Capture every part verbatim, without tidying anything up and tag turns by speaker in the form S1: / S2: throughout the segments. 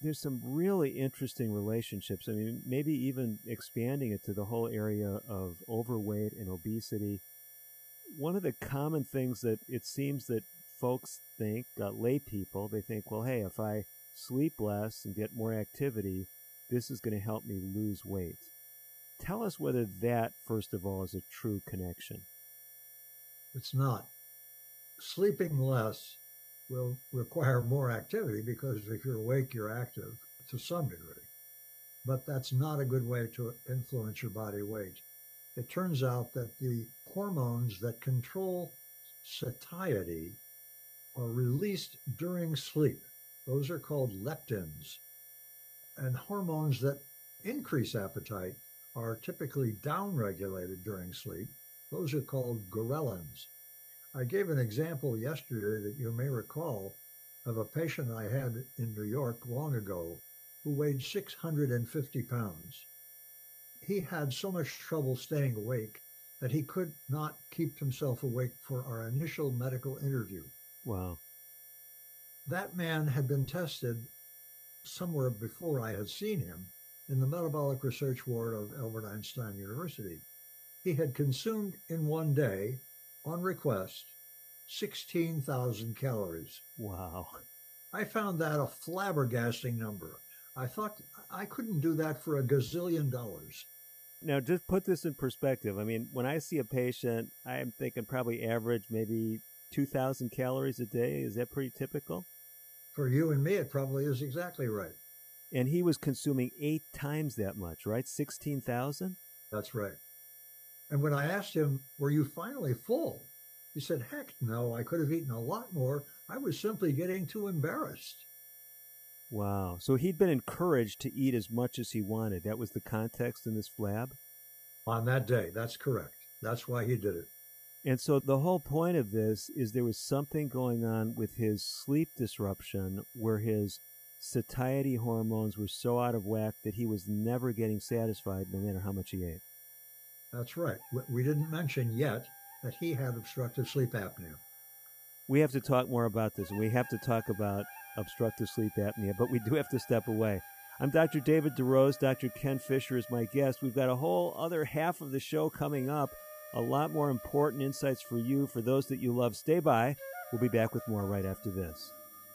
S1: there's some really interesting relationships. I mean, maybe even expanding it to the whole area of overweight and obesity. One of the common things that it seems that folks think, uh, lay people, they think, well, hey, if I sleep less and get more activity, this is going to help me lose weight. Tell us whether that, first of all, is a true connection.
S2: It's not. Sleeping less will require more activity because if you're awake, you're active to some degree. But that's not a good way to influence your body weight. It turns out that the hormones that control satiety are released during sleep. Those are called leptins. And hormones that increase appetite are typically downregulated during sleep. Those are called ghrelins. I gave an example yesterday that you may recall of a patient I had in New York long ago who weighed six hundred fifty pounds. He had so much trouble staying awake that he could not keep himself awake for our initial medical interview.
S1: Wow.
S2: That man had been tested somewhere before I had seen him in the metabolic research ward of Albert Einstein University. He had consumed in one day, on request, sixteen thousand calories.
S1: Wow.
S2: I found that a flabbergasting number. I thought I couldn't do that for a gazillion dollars.
S1: Now, just put this in perspective. I mean, when I see a patient, I'm thinking probably average maybe two thousand calories a day. Is that pretty typical?
S2: For you and me, it probably is exactly right.
S1: And he was consuming eight times that much, right? sixteen thousand?
S2: That's right. And when I asked him, were you finally full? He said, heck no, I could have eaten a lot more. I was simply getting too embarrassed.
S1: Wow. So he'd been encouraged to eat as much as he wanted. That was the context in this flab?
S2: On that day, that's correct. That's why he did it.
S1: And so the whole point of this is there was something going on with his sleep disruption where his satiety hormones were so out of whack that he was never getting satisfied no matter how much he ate.
S2: That's right. We didn't mention yet that he had obstructive sleep apnea.
S1: We have to talk more about this, and we have to talk about obstructive sleep apnea, but we do have to step away. I'm Doctor David DeRose. Doctor Ken Fisher is my guest. We've got a whole other half of the show coming up. A lot more important insights for you, for those that you love. Stay by. We'll be back with more right after this.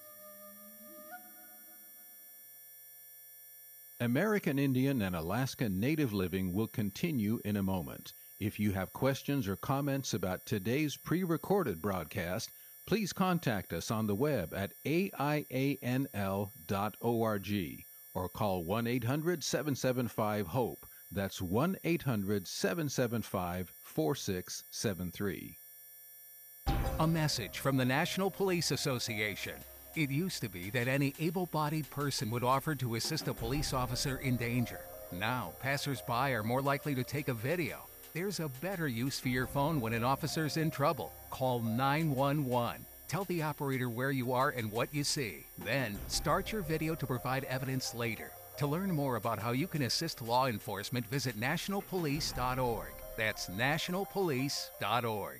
S3: American Indian and Alaska Native Living will continue in a moment. If you have questions or comments about today's pre-recorded broadcast, please contact us on the web at A I A N L dot org or call one eight hundred seven seven five HOPE. That's one eight hundred seven seven five four six seven three.
S4: A message from the National Police Association. It used to be that any able-bodied person would offer to assist a police officer in danger. Now, passers-by are more likely to take a video. There's a better use for your phone when an officer's in trouble. Call nine one one. Tell the operator where you are and what you see. Then, start your video to provide evidence later. To learn more about how you can assist law enforcement, visit national police dot org. That's national police dot org.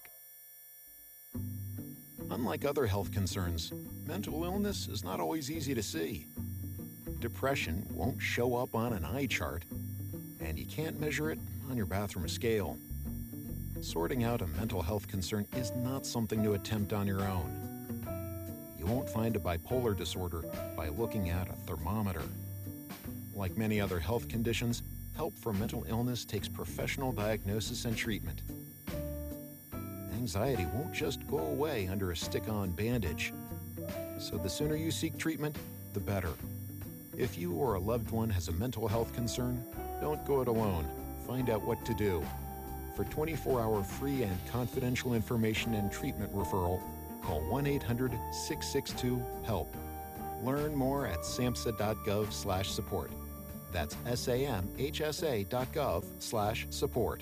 S5: Unlike other health concerns, mental illness is not always easy to see. Depression won't show up on an eye chart, and you can't measure it on your bathroom scale. Sorting out a mental health concern is not something to attempt on your own. You won't find a bipolar disorder by looking at a thermometer. Like many other health conditions, help for mental illness takes professional diagnosis and treatment. Anxiety won't just go away under a stick-on bandage. So the sooner you seek treatment, the better. If you or a loved one has a mental health concern, don't go it alone. Find out what to do. For twenty-four hour free and confidential information and treatment referral, call one eight hundred six six two HELP. Learn more at samhsa dot gov slash support. That's S A M H S A dot gov slash support.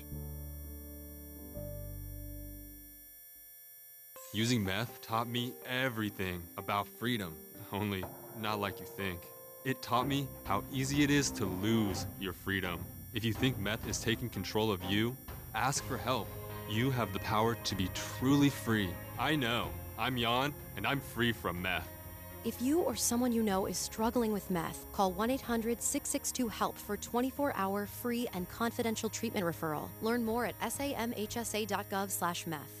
S6: Using meth taught me everything about freedom, only not like you think. It taught me how easy it is to lose your freedom. If you think meth is taking control of you, ask for help. You have the power to be truly free. I know. I'm Jan, and I'm free from meth.
S7: If you or someone you know is struggling with meth, call one eight hundred six six two HELP for twenty-four hour free and confidential treatment referral. Learn more at samhsa.gov slash meth.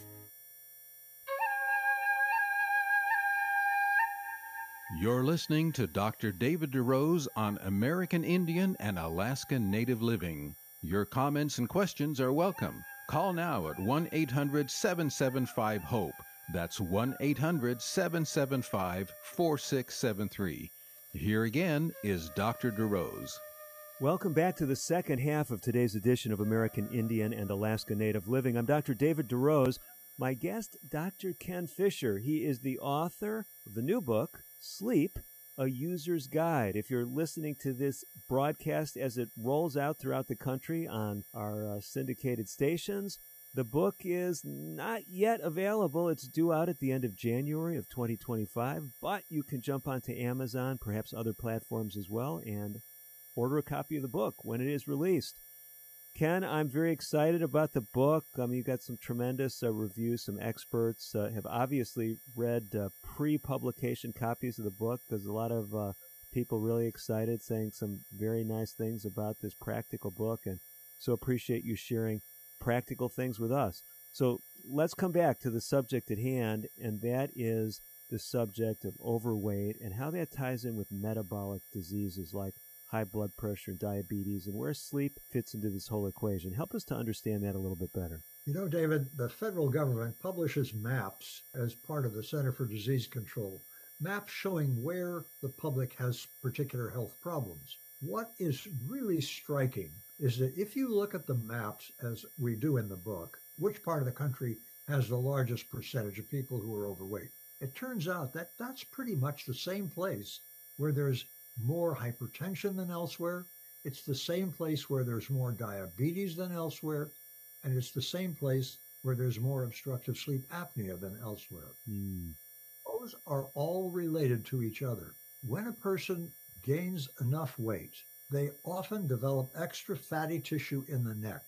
S3: You're listening to Doctor David DeRose on American Indian and Alaska Native Living. Your comments and questions are welcome. Call now at one eight hundred seven seven five HOPE. That's one eight hundred seven seven five four six seven three. Here again is Doctor DeRose.
S1: Welcome back to the second half of today's edition of American Indian and Alaska Native Living. I'm Doctor David DeRose. My guest, Doctor Ken Fisher. He is the author of the new book, Sleep, A User's Guide. If you're listening to this broadcast as it rolls out throughout the country on our uh, syndicated stations, the book is not yet available. It's due out at the end of January of twenty twenty-five, but you can jump onto Amazon, perhaps other platforms as well, and order a copy of the book when it is released. Ken, I'm very excited about the book. I mean, you got some tremendous uh, reviews. Some experts uh, have obviously read uh, pre-publication copies of the book. There's a lot of uh, people really excited, saying some very nice things about this practical book, and so appreciate you sharing practical things with us. So let's come back to the subject at hand, and that is the subject of overweight and how that ties in with metabolic diseases like high blood pressure and diabetes, and where sleep fits into this whole equation. Help us to understand that a little bit better.
S2: You know, David, the federal government publishes maps as part of the Center for Disease Control, maps showing where the public has particular health problems. What is really striking is that if you look at the maps, as we do in the book, which part of the country has the largest percentage of people who are overweight, it turns out that that's pretty much the same place where there's more hypertension than elsewhere. It's the same place where there's more diabetes than elsewhere. And it's the same place where there's more obstructive sleep apnea than elsewhere.
S1: Mm.
S2: Those are all related to each other. When a person gains enough weight, they often develop extra fatty tissue in the neck.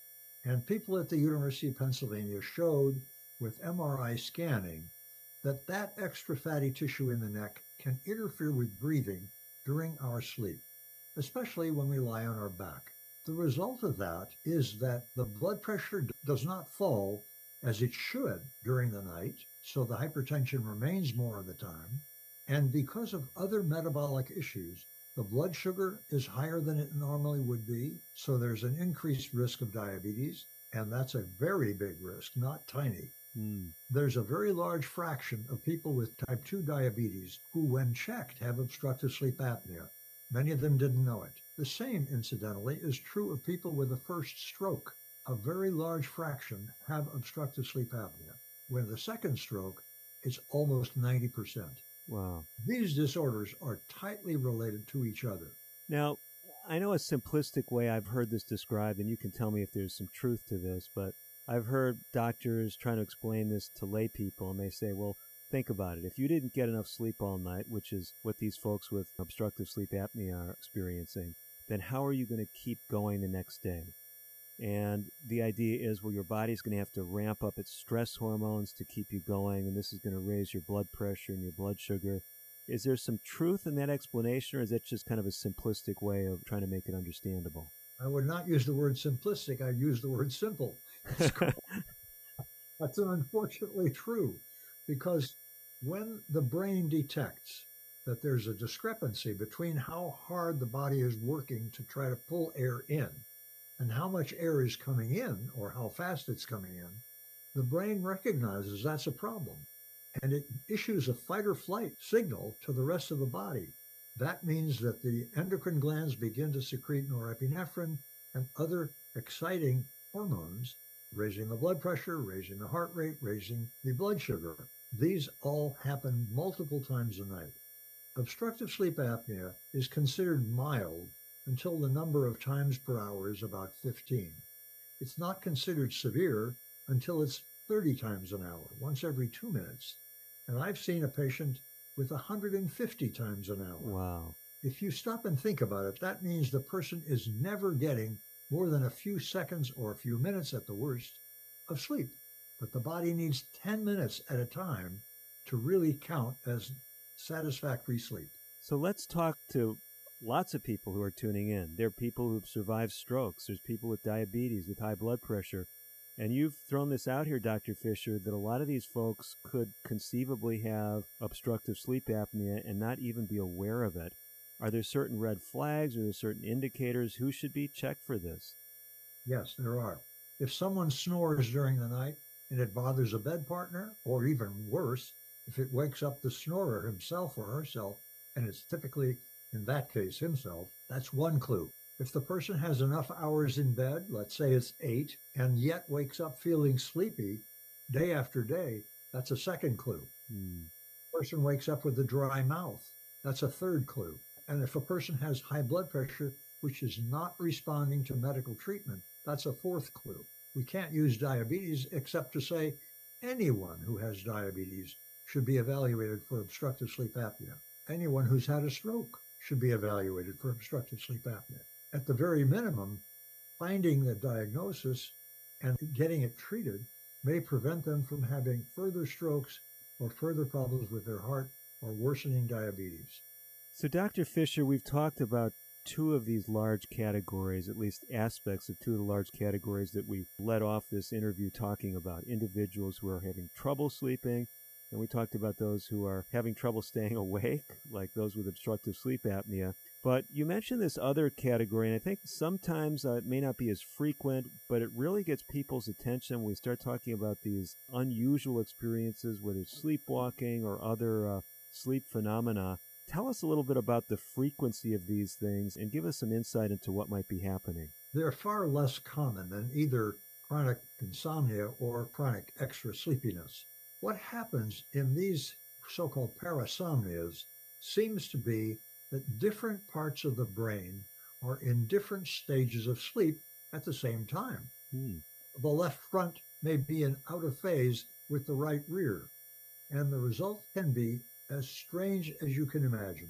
S2: And people at the University of Pennsylvania showed with M R I scanning that that extra fatty tissue in the neck can interfere with breathing during our sleep, especially when we lie on our back. The result of that is that the blood pressure does not fall as it should during the night, so the hypertension remains more of the time. And because of other metabolic issues, the blood sugar is higher than it normally would be, so there's an increased risk of diabetes, and that's a very big risk, not tiny.
S1: Mm.
S2: There's a very large fraction of people with type two diabetes who, when checked, have obstructive sleep apnea. Many of them didn't know it. The same, incidentally, is true of people with a first stroke. A very large fraction have obstructive sleep apnea. With the second stroke, it's almost ninety percent.
S1: Wow.
S2: These disorders are tightly related to each other.
S1: Now, I know a simplistic way I've heard this described, and you can tell me if there's some truth to this, but I've heard doctors trying to explain this to lay people, and they say, well, think about it. If you didn't get enough sleep all night, which is what these folks with obstructive sleep apnea are experiencing, then how are you going to keep going the next day? And the idea is, well, your body's going to have to ramp up its stress hormones to keep you going, and this is going to raise your blood pressure and your blood sugar. Is there some truth in that explanation, or is that just kind of a simplistic way of trying to make it understandable?
S2: I would not use the word simplistic. I'd use the word simple. That's unfortunately true, because when the brain detects that there's a discrepancy between how hard the body is working to try to pull air in and how much air is coming in, or how fast it's coming in, the brain recognizes that's a problem, and it issues a fight or flight signal to the rest of the body. That means that the endocrine glands begin to secrete norepinephrine and other exciting hormones, raising the blood pressure, raising the heart rate, raising the blood sugar. These all happen multiple times a night. Obstructive sleep apnea is considered mild until the number of times per hour is about fifteen. It's not considered severe until it's thirty times an hour, once every two minutes. And I've seen a patient with one hundred fifty times an hour.
S1: Wow.
S2: If you stop and think about it, that means the person is never getting more than a few seconds or a few minutes at the worst of sleep. But the body needs ten minutes at a time to really count as satisfactory sleep.
S1: So let's talk to lots of people who are tuning in. There are people who've survived strokes. There's people with diabetes, with high blood pressure. And you've thrown this out here, Doctor Fisher, that a lot of these folks could conceivably have obstructive sleep apnea and not even be aware of it. Are there certain red flags? Are there certain indicators? Who should be checked for this?
S2: Yes, there are. If someone snores during the night and it bothers a bed partner, or even worse, if it wakes up the snorer himself or herself, and it's typically, in that case, himself, that's one clue. If the person has enough hours in bed, let's say it's eight, and yet wakes up feeling sleepy day after day, that's a second clue.
S1: Hmm.
S2: The person wakes up with a dry mouth, that's a third clue. And if a person has high blood pressure, which is not responding to medical treatment, that's a fourth clue. We can't use diabetes except to say anyone who has diabetes should be evaluated for obstructive sleep apnea. Anyone who's had a stroke should be evaluated for obstructive sleep apnea. At the very minimum, finding the diagnosis and getting it treated may prevent them from having further strokes or further problems with their heart or worsening diabetes.
S1: So, Doctor Fisher, we've talked about two of these large categories, at least aspects of two of the large categories that we led off this interview talking about. Individuals who are having trouble sleeping, and we talked about those who are having trouble staying awake, like those with obstructive sleep apnea. But you mentioned this other category, and I think sometimes uh, it may not be as frequent, but it really gets people's attention when we start talking about these unusual experiences, whether it's sleepwalking or other uh, sleep phenomena. Tell us a little bit about the frequency of these things and give us some insight into what might be happening.
S2: They're far less common than either chronic insomnia or chronic extra sleepiness. What happens in these so-called parasomnias seems to be that different parts of the brain are in different stages of sleep at the same time.
S1: Hmm.
S2: The left front may be in out of phase with the right rear, and the result can be as strange as you can imagine.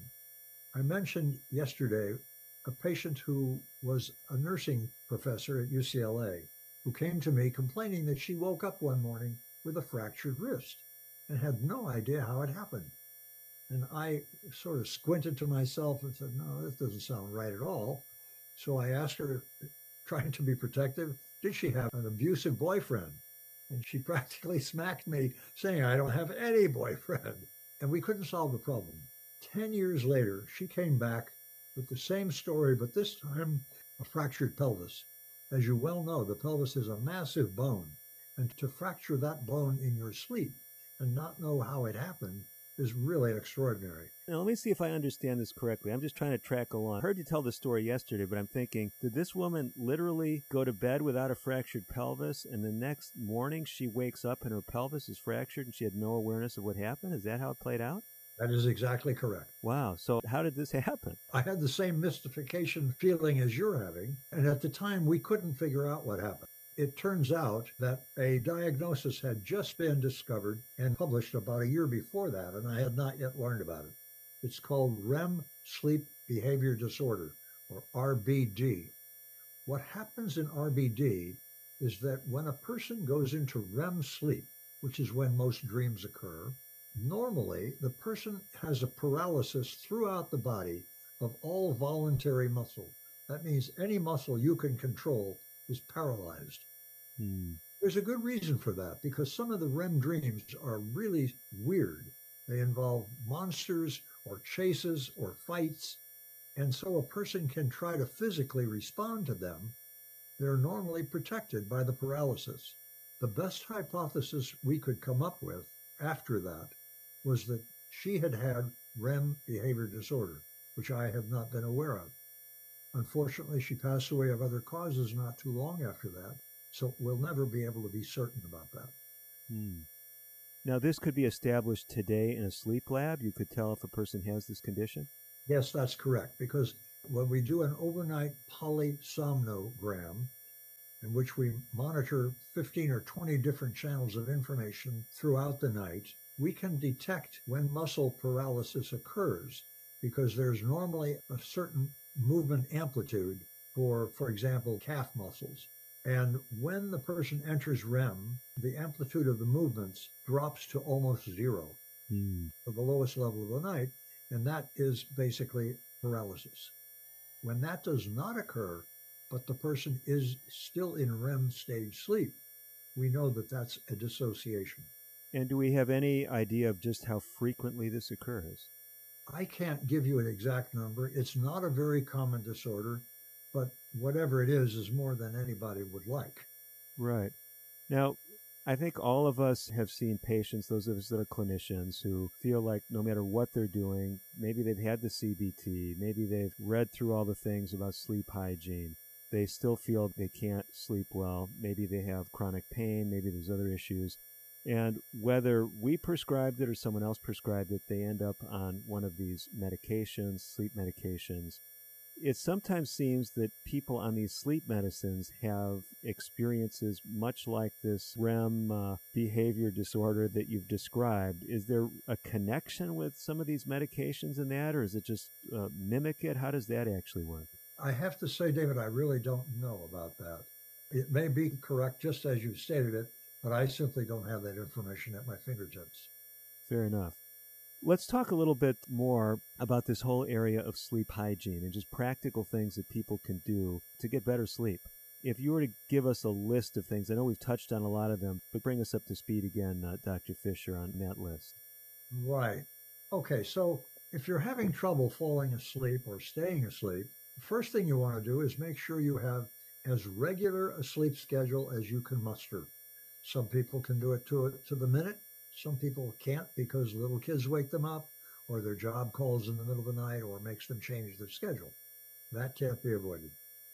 S2: I mentioned yesterday a patient who was a nursing professor at U C L A who came to me complaining that she woke up one morning with a fractured wrist and had no idea how it happened. And I sort of squinted to myself and said, no, this doesn't sound right at all. So I asked her, trying to be protective, did she have an abusive boyfriend? And she practically smacked me, saying, I don't have any boyfriend. And we couldn't solve the problem. Ten years later, she came back with the same story, but this time a fractured pelvis. As you well know, the pelvis is a massive bone. And to fracture that bone in your sleep and not know how it happened is really extraordinary.
S1: Now, let me see if I understand this correctly. I'm just trying to track along. I heard you tell the story yesterday, but I'm thinking, did this woman literally go to bed without a fractured pelvis, and the next morning she wakes up and her pelvis is fractured and she had no awareness of what happened? Is that how it played out?
S2: That is exactly correct.
S1: Wow. So how did this happen?
S2: I had the same mystification feeling as you're having, and at the time we couldn't figure out what happened. It turns out that a diagnosis had just been discovered and published about a year before that, and I had not yet learned about it. It's called R E M sleep behavior disorder, or R B D. What happens in R B D is that when a person goes into R E M sleep, which is when most dreams occur, normally the person has a paralysis throughout the body of all voluntary muscle. That means any muscle you can control is paralyzed.
S1: Hmm.
S2: There's a good reason for that, because some of the R E M dreams are really weird. They involve monsters or chases or fights, and so a person can try to physically respond to them. They're normally protected by the paralysis. The best hypothesis we could come up with after that was that she had had R E M behavior disorder, which I have not been aware of. Unfortunately, she passed away of other causes not too long after that, so we'll never be able to be certain about that.
S1: Hmm. Now, this could be established today in a sleep lab? You could tell if a person has this condition?
S2: Yes, that's correct, because when we do an overnight polysomnogram, in which we monitor fifteen or twenty different channels of information throughout the night, we can detect when muscle paralysis occurs, because there's normally a certain movement amplitude for, for example, calf muscles. And when the person enters R E M, the amplitude of the movements drops to almost zero.
S1: Hmm.
S2: to the lowest level of the night, and that is basically paralysis. When that does not occur, but the person is still in R E M stage sleep, we know that that's a dissociation.
S1: And do we have any idea of just how frequently this occurs?
S2: I can't give you an exact number. It's not a very common disorder, but whatever it is, is more than anybody would like.
S1: Right. Now, I think all of us have seen patients, those of us that are clinicians, who feel like no matter what they're doing, maybe they've had the C B T, maybe they've read through all the things about sleep hygiene, they still feel they can't sleep well, maybe they have chronic pain, maybe there's other issues. And whether we prescribed it or someone else prescribed it, they end up on one of these medications, sleep medications. It sometimes seems that people on these sleep medicines have experiences much like this R E M uh, behavior disorder that you've described. Is there a connection with some of these medications in that, or is it just uh, mimic it? How does that actually work?
S2: I have to say, David, I really don't know about that. It may be correct just as you stated it, but I simply don't have that information at my fingertips.
S1: Fair enough. Let's talk a little bit more about this whole area of sleep hygiene and just practical things that people can do to get better sleep. If you were to give us a list of things, I know we've touched on a lot of them, but bring us up to speed again, uh, Doctor Fisher, on that list.
S2: Right. Okay, so if you're having trouble falling asleep or staying asleep, the first thing you want to do is make sure you have as regular a sleep schedule as you can muster. Some people can do it to, to the minute. Some people can't because little kids wake them up, or their job calls in the middle of the night, or makes them change their schedule. That can't be avoided.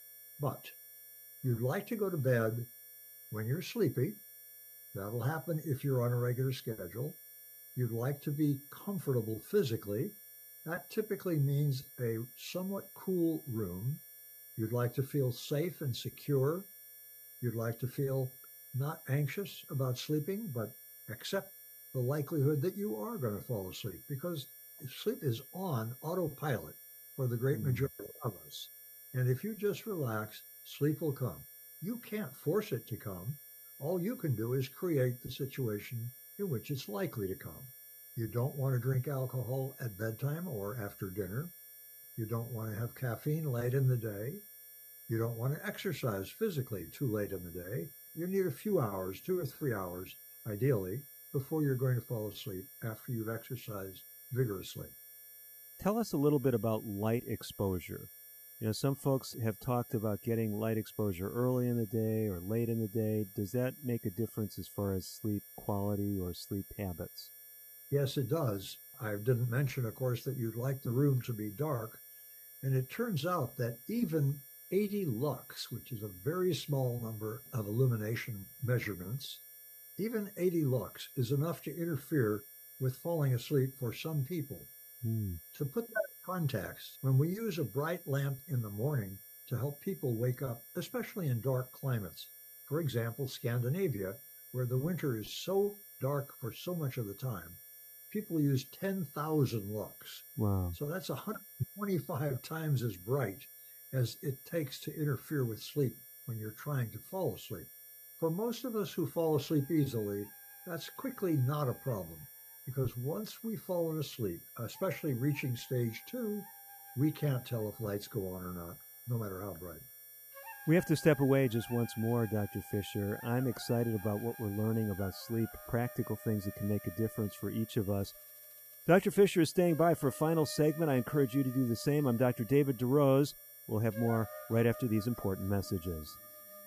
S2: But you'd like to go to bed when you're sleepy. That'll happen if you're on a regular schedule. You'd like to be comfortable physically. That typically means a somewhat cool room. You'd like to feel safe and secure. You'd like to feel not anxious about sleeping, but accept the likelihood that you are going to fall asleep, because sleep is on autopilot for the great majority of us. And if you just relax, sleep will come. You can't force it to come. All you can do is create the situation in which it's likely to come. You don't want to drink alcohol at bedtime or after dinner. You don't want to have caffeine late in the day. You don't want to exercise physically too late in the day. You need a few hours, two or three hours, ideally, before you're going to fall asleep after you've exercised vigorously.
S1: Tell us a little bit about light exposure. You know, some folks have talked about getting light exposure early in the day or late in the day. Does that make a difference as far as sleep quality or sleep habits?
S2: Yes, it does. I didn't mention, of course, that you'd like the room to be dark. And it turns out that even eighty lux, which is a very small number of illumination measurements, even eighty lux is enough to interfere with falling asleep for some people.
S1: Hmm.
S2: To put that in context, when we use a bright lamp in the morning to help people wake up, especially in dark climates, for example, Scandinavia, where the winter is so dark for so much of the time, people use ten thousand lux.
S1: Wow.
S2: So that's one hundred twenty-five times as bright as it takes to interfere with sleep when you're trying to fall asleep. For most of us who fall asleep easily, that's quickly not a problem, because once we've fallen asleep, especially reaching stage two, we can't tell if lights go on or not, no matter how bright.
S1: We have to step away just once more, Doctor Fisher. I'm excited about what we're learning about sleep, practical things that can make a difference for each of us. Doctor Fisher is staying by for a final segment. I encourage you to do the same. I'm Doctor David DeRose. We'll have more right after these important messages.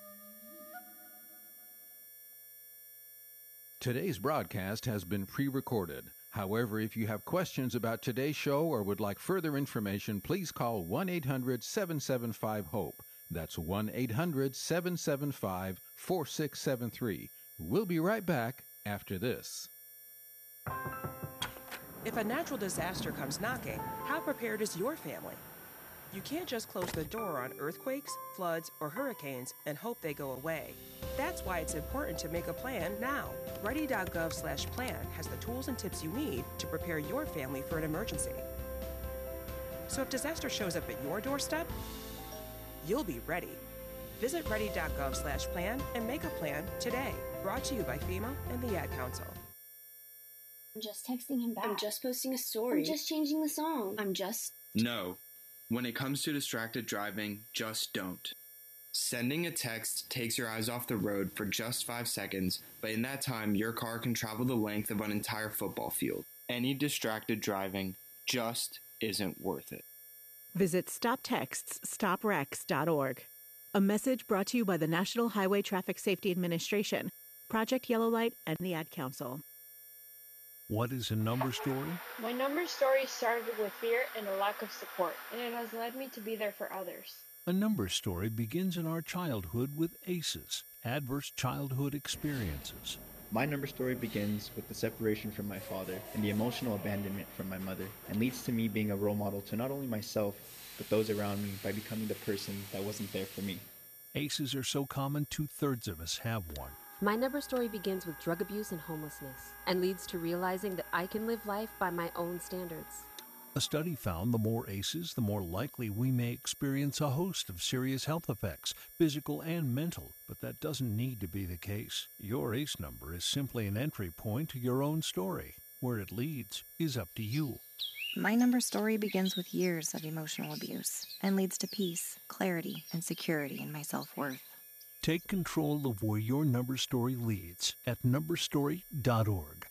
S3: Today's broadcast has been pre-recorded. However, if you have questions about today's show or would like further information, please call one eight hundred seven seven five HOPE. That's one eight hundred seven seven five four six seven three. We'll be right back after this.
S8: If a natural disaster comes knocking, how prepared is your family? You can't just close the door on earthquakes, floods, or hurricanes and hope they go away. That's why it's important to make a plan now. Ready dot gov slash plan has the tools and tips you need to prepare your family for an emergency. So if disaster shows up at your doorstep, you'll be ready. Visit ready dot gov slash plan and make a plan today. Brought to you by FEMA and the Ad Council.
S9: I'm just texting him back.
S10: I'm just posting a story.
S9: I'm just changing the song.
S10: I'm just...
S11: No. When it comes to distracted driving, just don't. Sending a text takes your eyes off the road for just five seconds, but in that time, your car can travel the length of an entire football field. Any distracted driving just isn't worth it.
S12: Visit stop texts stop wrecks dot org. A message brought to you by the National Highway Traffic Safety Administration, Project Yellow Light, and the Ad Council.
S13: What is a number story?
S14: My number story started with fear and a lack of support, and it has led me to be there for others.
S13: A number story begins in our childhood with A C Es, adverse childhood experiences.
S15: My number story begins with the separation from my father and the emotional abandonment from my mother, and leads to me being a role model to not only myself, but those around me by becoming the person that wasn't there for me.
S13: A C Es are so common, two-thirds of us have one.
S16: My number story begins with drug abuse and homelessness, and leads to realizing that I can live life by my own standards.
S13: A study found the more A C Es, the more likely we may experience a host of serious health effects, physical and mental, but that doesn't need to be the case. Your A C E number is simply an entry point to your own story. Where it leads is up to you.
S17: My number story begins with years of emotional abuse and leads to peace, clarity, and security in my self-worth.
S13: Take control of where your number story leads at number story dot org.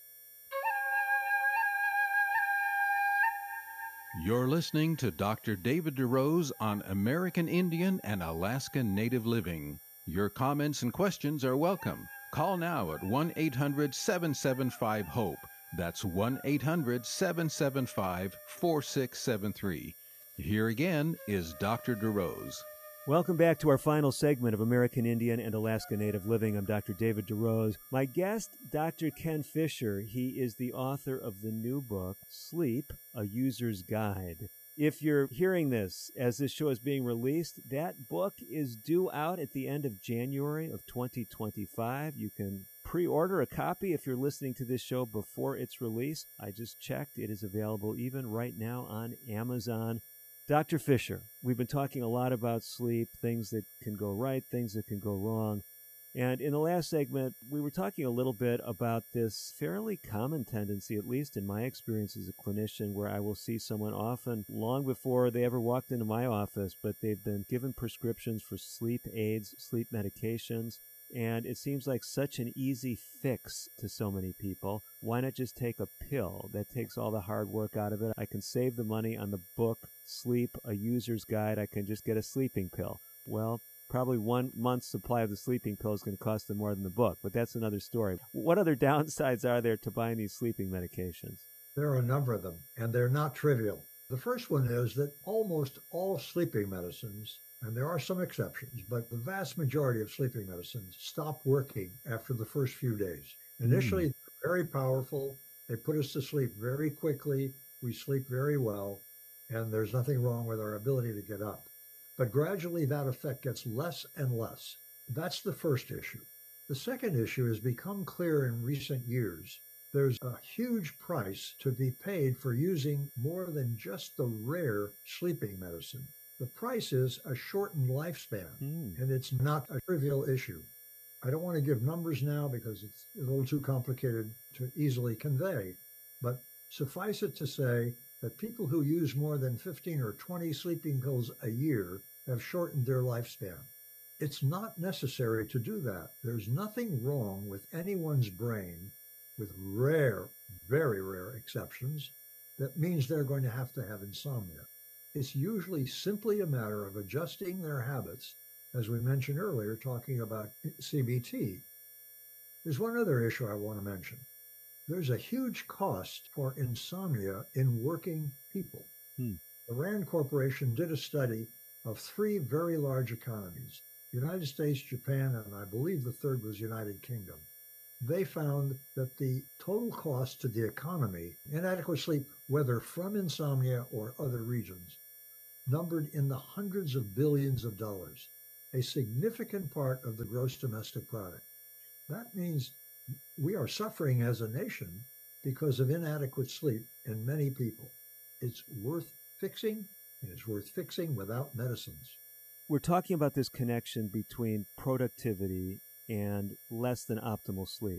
S3: You're listening to Doctor David DeRose on American Indian and Alaska Native Living. Your comments and questions are welcome. Call now at one eight hundred seven seven five HOPE. That's one eight hundred seven seven five four six seven three. Here again is Doctor DeRose.
S1: Welcome back to our final segment of American Indian and Alaska Native Living. I'm Doctor David DeRose. My guest, Doctor Ken Fisher. He is the author of the new book, Sleep, A User's Guide. If you're hearing this as this show is being released, that book is due out at the end of January of twenty twenty-five. You can pre-order a copy if you're listening to this show before it's released. I just checked. It is available even right now on Amazon. Doctor Fisher, we've been talking a lot about sleep, things that can go right, things that can go wrong. And in the last segment, we were talking a little bit about this fairly common tendency, at least in my experience as a clinician, where I will see someone often long before they ever walked into my office, but they've been given prescriptions for sleep aids, sleep medications, and it seems like such an easy fix to so many people. Why not just take a pill? That takes all the hard work out of it. I can save the money on the book, Sleep, A User's Guide. I can just get a sleeping pill. Well, probably one month's supply of the sleeping pill is going to cost them more than the book, but that's another story. What other downsides are there to buying these sleeping medications?
S2: There are a number of them, and they're not trivial. The first one is that almost all sleeping medicines, and there are some exceptions, but the vast majority of sleeping medicines stop working after the first few days. Initially, mm. they're very powerful. They put us to sleep very quickly. We sleep very well, and there's nothing wrong with our ability to get up. But gradually, that effect gets less and less. That's the first issue. The second issue has become clear in recent years. There's a huge price to be paid for using more than just the rare sleeping medicine. The price is a shortened lifespan, mm. and it's not a trivial issue. I don't want to give numbers now because it's a little too complicated to easily convey, but suffice it to say that people who use more than fifteen or twenty sleeping pills a year have shortened their lifespan. It's not necessary to do that. There's nothing wrong with anyone's brain, with rare, very rare exceptions, that means they're going to have to have insomnia. It's usually simply a matter of adjusting their habits, as we mentioned earlier, talking about C B T. There's one other issue I want to mention. There's a huge cost for insomnia in working people. Hmm. The RAND Corporation did a study of three very large economies, United States, Japan, and I believe the third was United Kingdom. They found that the total cost to the economy, inadequate sleep, whether from insomnia or other reasons, numbered in the hundreds of billions of dollars, a significant part of the gross domestic product. That means we are suffering as a nation because of inadequate sleep in many people. It's worth fixing, and it's worth fixing without medicines.
S1: We're talking about this connection between productivity and less than optimal sleep.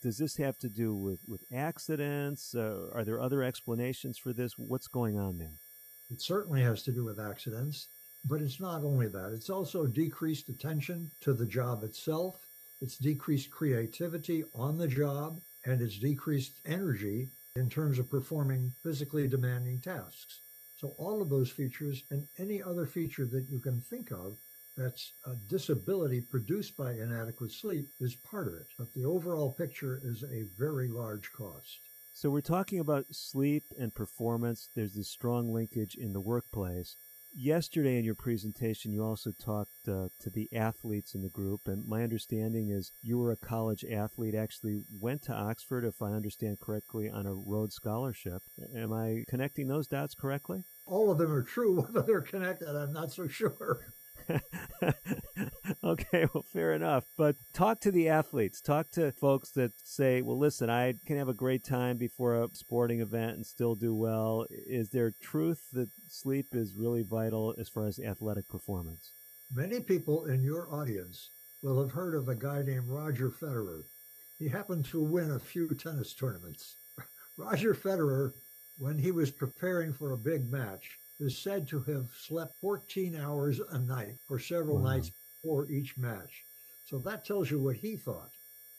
S1: Does this have to do with, with accidents? Uh, are there other explanations for this? What's going on there?
S2: It certainly has to do with accidents, but it's not only that. It's also decreased attention to the job itself. It's decreased creativity on the job, and it's decreased energy in terms of performing physically demanding tasks. So all of those features and any other feature that you can think of that's a disability produced by inadequate sleep is part of it. But the overall picture is a very large cost.
S1: So we're talking about sleep and performance. There's this strong linkage in the workplace. Yesterday in your presentation, you also talked uh, to the athletes in the group, and my understanding is you were a college athlete, actually went to Oxford, if I understand correctly, on a Rhodes Scholarship. Am I connecting those dots correctly?
S2: All of them are true. Whether they're connected, I'm not so sure.
S1: Okay, well, fair enough. But talk to the athletes. Talk to folks that say, well, listen, I can have a great time before a sporting event and still do well. Is there truth that sleep is really vital as far as athletic performance?
S2: Many people in your audience will have heard of a guy named Roger Federer. He happened to win a few tennis tournaments. Roger Federer, when he was preparing for a big match, is said to have slept fourteen hours a night for several wow. nights before each match. So that tells you what he thought.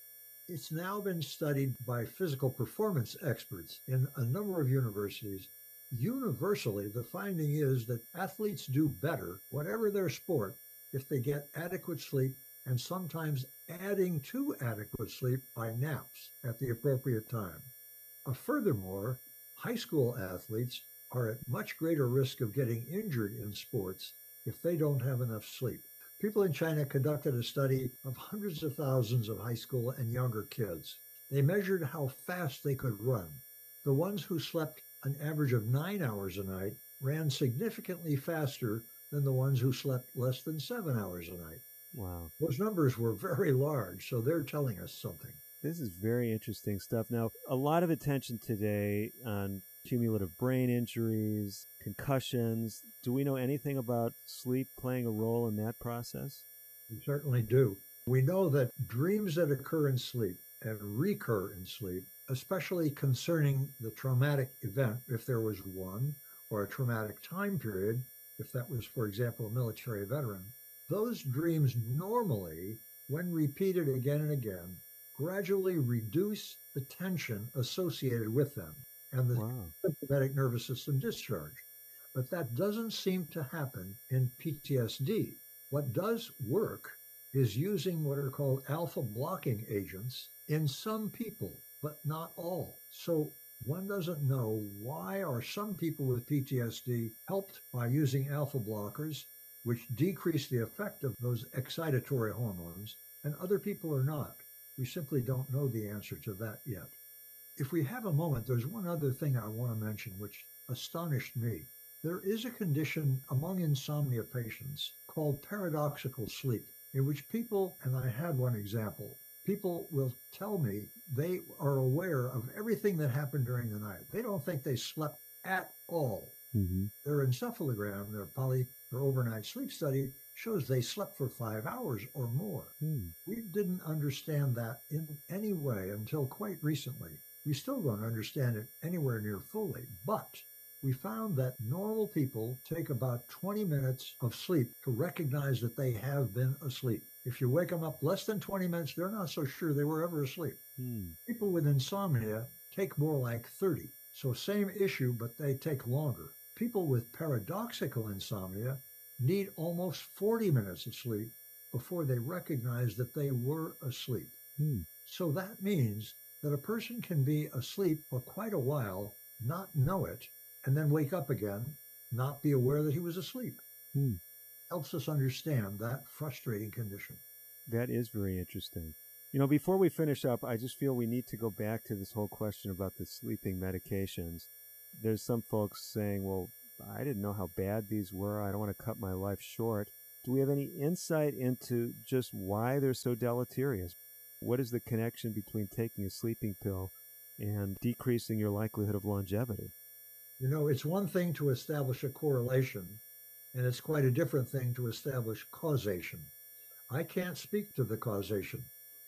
S2: It's now been studied by physical performance experts in a number of universities. Universally, the finding is that athletes do better, whatever their sport, if they get adequate sleep, and sometimes adding to adequate sleep by naps at the appropriate time. Uh, furthermore, high school athletes are at much greater risk of getting injured in sports if they don't have enough sleep. People in China conducted a study of hundreds of thousands of high school and younger kids. They measured how fast they could run. The ones who slept an average of nine hours a night ran significantly faster than the ones who slept less than seven hours a night.
S1: Wow.
S2: Those numbers were very large, so they're telling us something.
S1: This is very interesting stuff. Now, a lot of attention today on cumulative brain injuries, concussions. Do we know anything about sleep playing a role in that process?
S2: We certainly do. We know that dreams that occur in sleep and recur in sleep, especially concerning the traumatic event, if there was one, or a traumatic time period, if that was, for example, a military veteran, those dreams normally, when repeated again and again, gradually reduce the tension associated with them and the wow. sympathetic nervous system discharge. But that doesn't seem to happen in P T S D. What does work is using what are called alpha blocking agents in some people, but not all. So one doesn't know why are some people with P T S D helped by using alpha blockers, which decrease the effect of those excitatory hormones, and other people are not. We simply don't know the answer to that yet. If we have a moment, there's one other thing I want to mention which astonished me. There is a condition among insomnia patients called paradoxical sleep, in which people, and I had one example, people will tell me they are aware of everything that happened during the night. They don't think they slept at all.
S1: Mm-hmm.
S2: Their encephalogram, their poly, their overnight sleep study, shows they slept for five hours or more.
S1: Mm.
S2: We didn't understand that in any way until quite recently. We still don't understand it anywhere near fully, but we found that normal people take about twenty minutes of sleep to recognize that they have been asleep. If you wake them up less than twenty minutes, they're not so sure they were ever asleep.
S1: Mm.
S2: People with insomnia take more like thirty. So same issue, but they take longer. People with paradoxical insomnia need almost forty minutes of sleep before they recognize that they were asleep.
S1: Hmm.
S2: So that means that a person can be asleep for quite a while, not know it, and then wake up again, not be aware that he was asleep.
S1: Hmm.
S2: Helps us understand that frustrating condition.
S1: That is very interesting. You know, before we finish up, I just feel we need to go back to this whole question about the sleeping medications. There's some folks saying, well, I didn't know how bad these were. I don't want to cut my life short. Do we have any insight into just why they're so deleterious? What is the connection between taking a sleeping pill and decreasing your likelihood of longevity?
S2: You know, it's one thing to establish a correlation, and it's quite a different thing to establish causation. I can't speak to the causation.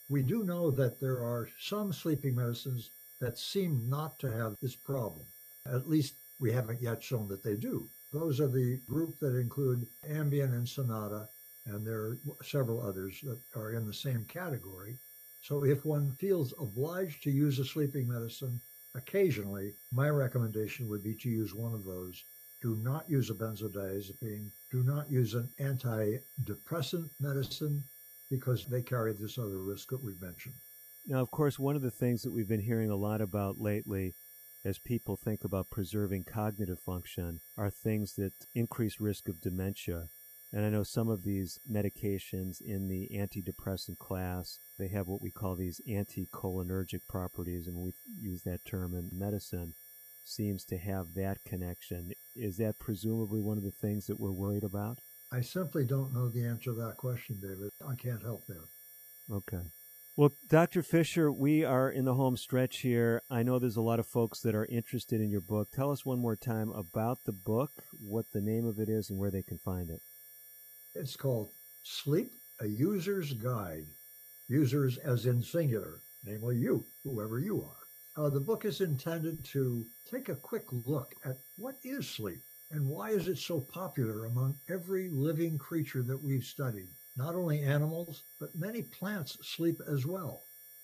S2: We do know that there are some sleeping medicines that seem not to have this problem. At least we haven't yet shown that they do. Those are the group that include Ambien and Sonata, and there are several others that are in the same category. So if one feels obliged to use a sleeping medicine occasionally, my recommendation would be to use one of those. Do not use a benzodiazepine. Do not use an antidepressant medicine because they carry this other risk that we've mentioned.
S1: Now, of course, one of the things that we've been hearing a lot about lately as people think about preserving cognitive function are things that increase risk of dementia. And I know some of these medications in the antidepressant class, they have what we call these anticholinergic properties, and we use that term in medicine, seems to have that connection. Is that presumably one of the things that we're worried about?
S2: I simply don't know the answer to that question, David. I can't help there.
S1: Okay. Well, Doctor Fisher, we are in the home stretch here. I know there's a lot of folks that are interested in your book. Tell us one more time about the book, what the name of it is, and where they can find it.
S2: It's called Sleep, A User's Guide. Users as in singular, namely you, whoever you are. Uh, the book is intended to take a quick look at what is sleep and why is it so popular among every living creature that we've studied. Not only animals, but many plants sleep as well.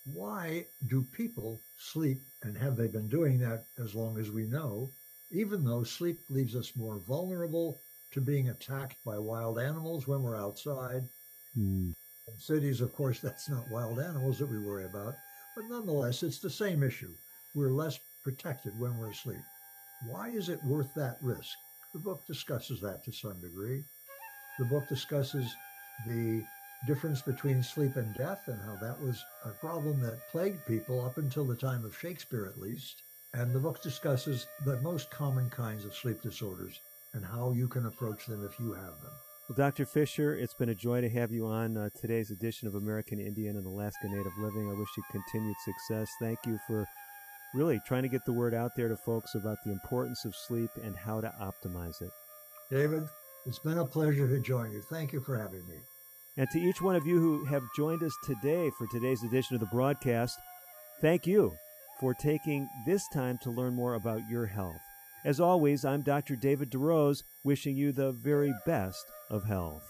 S2: Why do people sleep, and have they been doing that as long as we know, even though sleep leaves us more vulnerable to being attacked by wild animals when we're outside?
S1: Mm.
S2: In cities, of course, that's not wild animals that we worry about, but nonetheless, it's the same issue. We're less protected when we're asleep. Why is it worth that risk? The book discusses that to some degree. The book discusses the difference between sleep and death and how that was a problem that plagued people up until the time of Shakespeare, at least. And the book discusses the most common kinds of sleep disorders and how you can approach them if you have them.
S1: Well, Doctor Fisher, it's been a joy to have you on uh, today's edition of American Indian and Alaska Native Living. I wish you continued success. Thank you for really trying to get the word out there to folks about the importance of sleep and how to optimize it.
S2: David, it's been a pleasure to join you. Thank you for having me.
S1: And to each one of you who have joined us today for today's edition of the broadcast, thank you for taking this time to learn more about your health. As always, I'm Doctor David DeRose, wishing you the very best of health.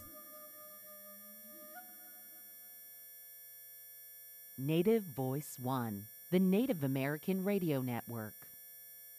S10: Native Voice One, the Native American Radio Network.